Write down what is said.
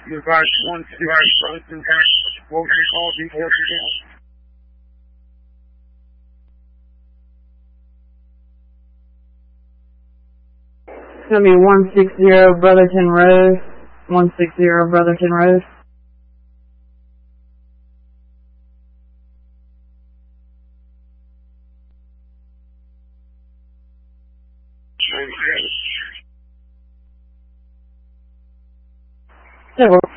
Device 160 Brotherton, what was your call details again? It's going to be 160 Brotherton Road. 160 Brotherton Road. Okay. Yeah,